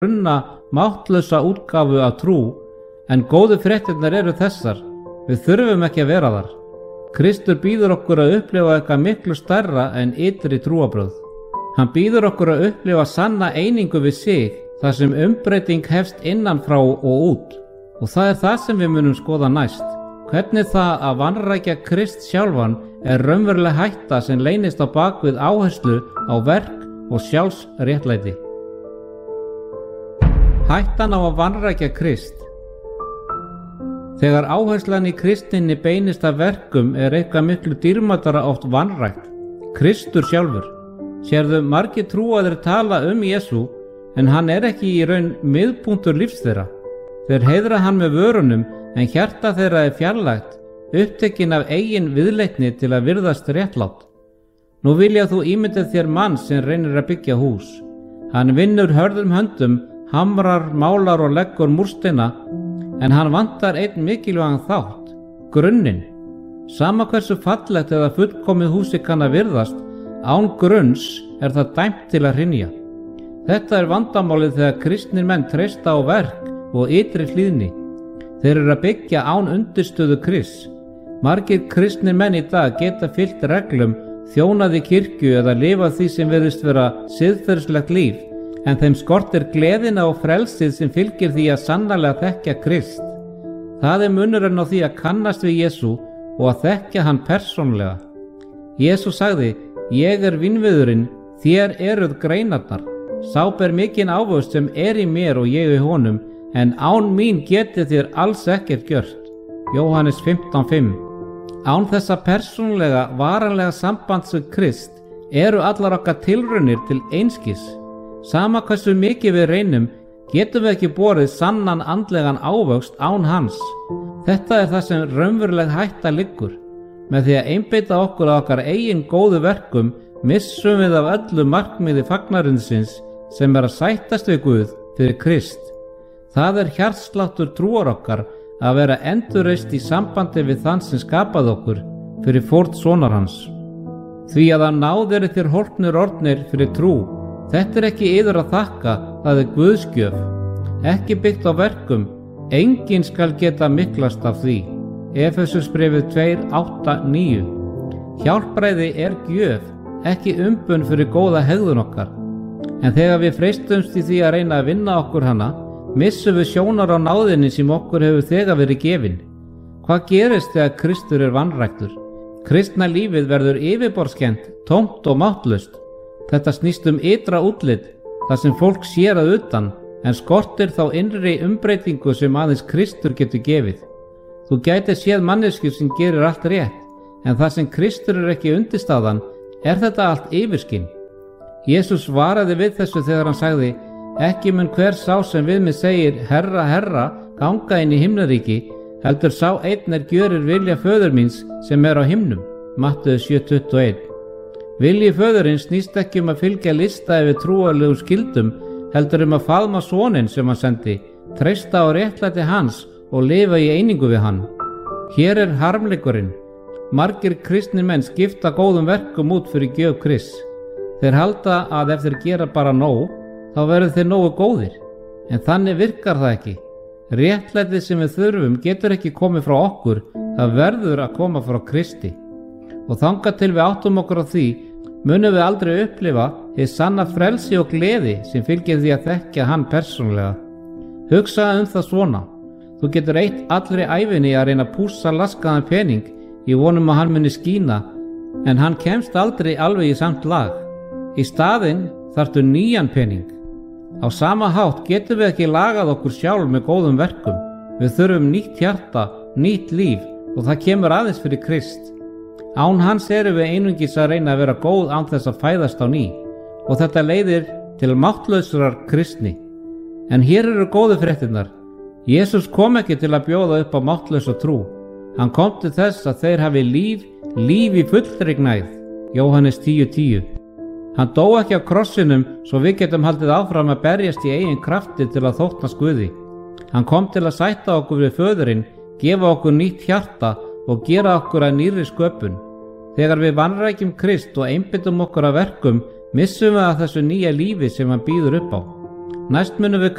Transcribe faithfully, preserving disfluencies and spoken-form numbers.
grunna, máttlausa útgáfu af trú, en góðu fréttirnar eru þessar: við þurfum ekki að vera þar. Kristur býður okkur að upplifa eitthvað miklu stærra en ytri trúarbrögð. Hann býður okkur að upplifa sanna einingu við sig, þar sem umbreyting hefst innan frá og út. Og það er það sem við munum skoða næst. Hvernig það að vanrækja Krist sjálfan er raunveruleg hætta sem leynist á bakvið áherslu á verk og sjálfsréttlæti. Hættan á að vanrækja Krist. Þegar áherslan í kristinni beinist að verkum er eitthvað miklu dýrmætara oft vanrækt: Kristur sjálfur. Sérðu, margir trúaðir tala um Jesú, en hann er ekki í raun miðpunktur lífs þeirra. Þeir heiðra hann með vörunum, en hjarta þeirra er fjarlægt, upptekin af eigin viðleitni til að virðast réttlátt. Nú vilja þú ímynda þér mann sem reynir að byggja hús. Hann vinnur hörðum höndum, hamrar, málar og leggur múrsteina, en hann vantar einn mikilvægan þátt: grunninn. Sama hversu fallegt eða fullkomið húsi kann að virðast, án grunns er það dæmt til að hrynja. Þetta er vandamálið þegar kristnir menn treysta á verk og ytri hlýðni. Þeir eru að byggja án undirstöðu Krists. Margir kristnir menn í dag geta fylgt reglum, þjónað í kirkju eða lifað því sem virðist vera siðferðislegt líf, en þeim skortir gleðina og frelsið sem fylgir því að sannarlega þekkja Krist. Það er munurinn á því að kannast við Jesú og að þekkja hann persónlega. Jesú sagði: ég er vínviðurinn, þér eruð greinarnar. Sá ber mikinn ávöxt sem er í mér og ég í honum, en án mín getið þér alls ekkert gjört. Jóhannes fimmtán fimm. Án þessa persónlega, varanlega sambands við Krist eru allar okkar tilraunir til einskis. Sama hversu mikið við reynum, getum við ekki borið sannan andlegan ávöxt án hans. Þetta er það sem raunveruleg hætta liggur. Með því að einbeita okkur á okkar eigin góðu verkum, missum við af öllu markmiði fagnarindsins sem er að sættast við Guð fyrir Krist. Það er hjartsláttur trúar okkar að vera endurreist í sambandi við þann sem skapaði okkur fyrir fórn sonar hans. Því að af náð eru þér hólpnir orðnir fyrir trú. Þetta er ekki yður að þakka, það er Guðsgjöf, ekki byggt á verkum. Enginn skal geta miklast af því. Efesusbréfið tvö átta níu. Hjálpræði er gjöf, ekki umbun fyrir góða hegðun okkar. En þegar við freistumst í því að reyna að vinna okkur hana, missum við sjónar á náðinni sem okkur hefur þegar verið gefin. Hvað gerist þegar Kristur er vanræktur? Kristna lífið verður yfirborðskennt, tómt og máttlaust. Þetta snýst um ytra útlit, þar sem fólk sér að utan, en skortir þá innri umbreytingu sem aðeins Kristur getur gefið. Þú gætir séð manneskju sem gerir allt rétt, en þar sem Kristur er ekki undirstaðan, er þetta allt yfirskinn. Jesús svaraði við þessu þegar hann sagði: ekki mun hver sá sem við mig segir, Herra, Herra, ganga inn í himnaríki, heldur sá einn er gjörir vilja föður míns sem er á himnum. Matteus sjö tuttugu og eitt. Vilji föðurins snýst ekki um að fylgja lista yfir trúarlegum skildum, heldur um að faðma soninn sem hann sendi, treysta á réttlæti hans og lifa í einingu við hann. Hér er harmleikurinn. Margir kristnir menn skipta góðum verkum út fyrir gjöf Krists. Þeir halda að ef þeir gera bara nóg, þá verður þeir nógu góðir. En þannig virkar það ekki. Réttlætið sem við þurfum getur ekki komið frá okkur, það verður að koma frá Kristi. Og þangað til við áttum okkur á því, munum við aldrei upplifa hið sanna frelsi og gleði sem fylgir því að þekkja hann persónulega. Hugsaðu um það svona: þú getur eytt allri ævinni að reyna að pússa laskaðan pening í vonum að hann muni skína, en hann kemst aldrei alveg í samt lag. Í staðinn þarftu nýjan pening. Á sama hátt getum við ekki lagað okkur sjálf með góðum verkum. Við þurfum nýtt hjarta, nýtt líf, og það kemur aðeins fyrir Krist. Án hans erum við einungis að reyna að vera góð án þess að fæðast á ný, og þetta leiðir til máttlausrar kristni. En hér eru góðu fréttirnar. Jesús kom ekki til að bjóða upp á máttlausa trú. Hann kom til þess að þeir hafi líf, líf í fullri gnægð. Jóhannes tíu tíu. Hann dó ekki á krossinum svo við getum haldið áfram að berjast í eigin krafti til að þóknast Guði. Hann kom til að sætta okkur við föðurinn, gefa okkur nýtt hjarta og gera okkur að nýrri sköpun. Þegar við vanrækjum Krist og einbyttum okkur að verkum, missum við að þessu nýja lífi sem hann býður upp á. Næst munum við